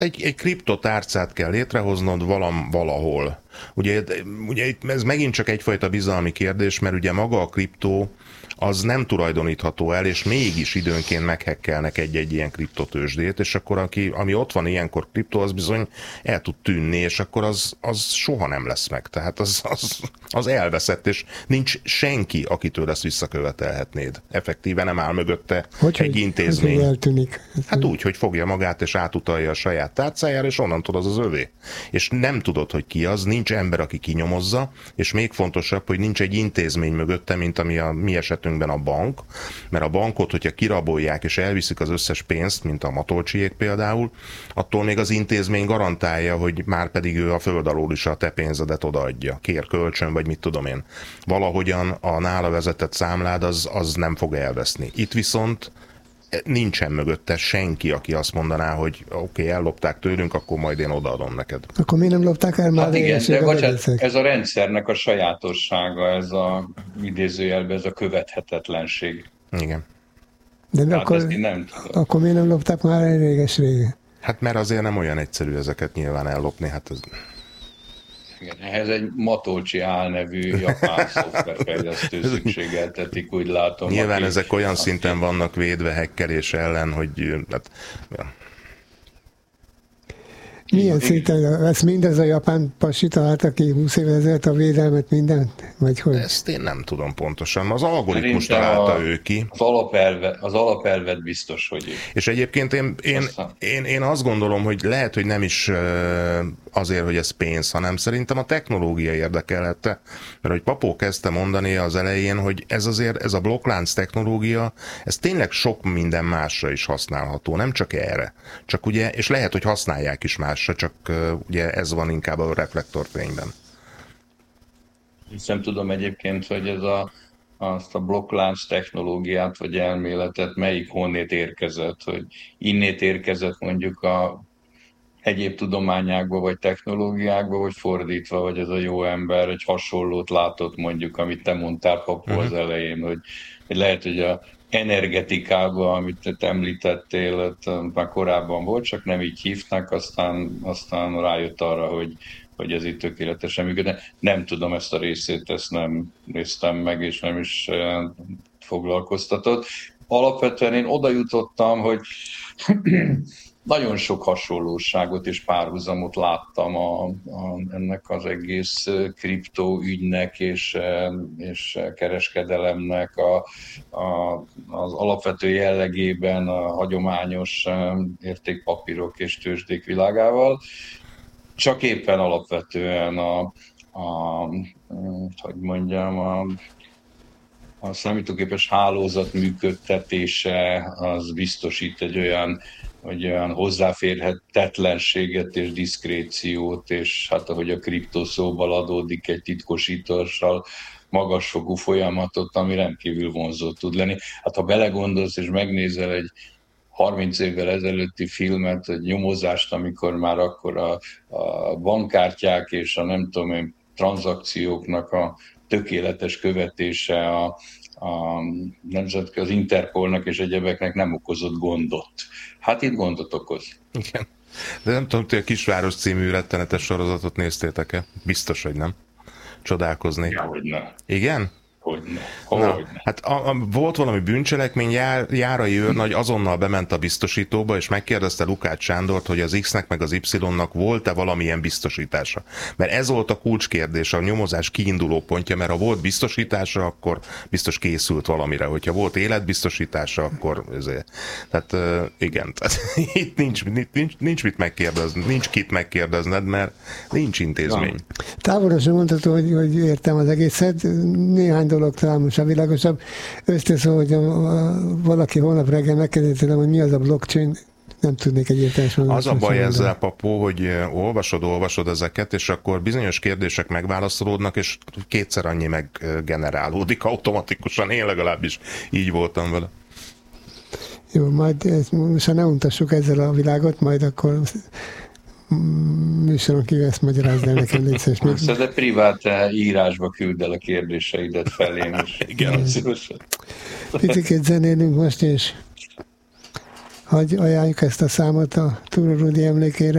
Egy kriptotárcát kell létrehoznod valahol. Ugye itt ez megint csak egyfajta bizalmi kérdés, mert ugye maga a kriptó az nem tulajdonítható el, és mégis időnként meghekkelnek egy ilyen kriptotőzsdét, és akkor ami ott van ilyenkor kriptó, az bizony el tud tűnni, és akkor az soha nem lesz meg. Tehát az elveszett, és nincs senki, akitől ezt visszakövetelhetnéd. Effektíven nem áll mögötte egy intézmény. Hogy eltűnik? Hát úgy, hogy fogja magát, és átutalja a saját tárcájára, és onnantól az övé. És nem tudod, hogy ki az, nincs ember, aki kinyomozza, és még fontosabb, hogy nincs egy intézmény mögötte, mint ami a mi esetünkben a bank, mert a bankot, hogyha kirabolják és elviszik az összes pénzt, mint a Matolcsiék például, attól még az intézmény garantálja, hogy már pedig ő a föld alól is a te pénzedet odaadja, kér kölcsön, vagy mit tudom én. Valahogyan a nála vezetett számlád az nem fog elveszni. Itt viszont nincsen mögötte senki, aki azt mondaná, hogy oké, ellopták tőlünk, akkor majd én odaadom neked. Akkor miért nem lopták el már? Hát igen, de bocsánat, ez a rendszernek a sajátossága, ez a idézőjelben, ez a követhetetlenség. Igen. De akkor miért nem lopták már el réges-régen? Hát mert azért nem olyan egyszerű ezeket nyilván ellopni, hát ez... Igen, ehhez egy Matolcsi álnevű japán szoftverfejlesztő szükségeltetik, úgy látom. Nyilván ezek olyan szinten vannak védve hekkelés ellen, hogy... Hát, ja. Milyen szinten? Ezt mindez a japán pasi találta ki 20 évvel ezelőtt a védelmet, mindent? Vagy hogy? Ezt én nem tudom pontosan. Az algoritmus találta ő ki. Az alapelvet biztos, hogy ő. És egyébként én azt gondolom, hogy lehet, hogy nem is azért, hogy ez pénz, hanem szerintem a technológia érdekelhette. Mert hogy Papó kezdte mondani az elején, hogy ez a blokklánc technológia, ez tényleg sok minden másra is használható, nem csak erre. Csak ugye, és lehet, hogy használják is másra, csak ugye ez van inkább a reflektorfényben. Nem tudom egyébként, hogy azt a blokklánc technológiát vagy elméletet melyik honnét érkezett, hogy innét érkezett mondjuk a egyéb tudományákba vagy technológiákba, vagy fordítva, vagy ez a jó ember egy hasonlót látott mondjuk, amit te mondtál, Papó, az elején, hogy lehet, hogy a energetikában, amit te említettél, már korábban volt, csak nem így hívták, aztán rájött arra, hogy ez itt tökéletesen működik. Nem tudom ezt a részét, ezt nem néztem meg, és nem is foglalkoztatott. Alapvetően én oda jutottam, hogy nagyon sok hasonlóságot és párhuzamot láttam ennek az egész kriptóügynek és kereskedelemnek az alapvető jellegében a hagyományos értékpapírok és tőzsdék világával. Csak éppen alapvetően a számítógépes hálózat működtetése az biztosít egy olyan hozzáférhetetlenséget és diszkréciót, és hát ahogy a kriptoszóval adódik, egy titkosítással magasfokú folyamatot, ami rendkívül vonzó tud lenni. Hát ha belegondolsz és megnézel egy 30 évvel ezelőtti filmet, egy nyomozást, amikor már akkor a bankkártyák és a nem tudom én, tranzakcióknak a tökéletes követése az Interpolnak és egyebeknek nem okozott gondot. Hát itt gondot okoz. Igen. De nem tudom, hogy a Kisváros című rettenetes sorozatot néztétek-e? Biztos, hogy nem. Csodálkoznék. Ja, hogy ne. Igen? Hogyne. Hát volt valami bűncselekmény, Járai őrnagy azonnal bement a biztosítóba, és megkérdezte Lukács Sándort, hogy az X-nek meg az Y-nak volt-e valamilyen biztosítása. Mert ez volt a kulcskérdés, a nyomozás kiinduló pontja, mert ha volt biztosítása, akkor biztos készült valamire. Hogyha volt életbiztosítása, akkor ezért. Tehát igen, tehát itt nincs mit megkérdezni, nincs kit megkérdezned, mert nincs intézmény. Távolosan mondható, hogy értem az egészet, néhány dolog talán most a világosabb. Összeszól, hogy valaki holnap reggel megkérdezi tőlem, hogy mi az a blockchain, nem tudnék egyértelműen mondani. Az a baj ezzel, Papó, hogy olvasod ezeket, és akkor bizonyos kérdések megválaszolódnak, és kétszer annyi meggenerálódik automatikusan. Én legalábbis így voltam vele. Jó, majd most ne untassuk ezzel a világot, majd akkor műsoron kívül ezt magyarázd el nekem, légy szíves. De privát írásba küld el a kérdéseidet felém is. Igen. Picikét zenélünk most, és hogy ajánljuk ezt a számot a Túró Rudi emlékére.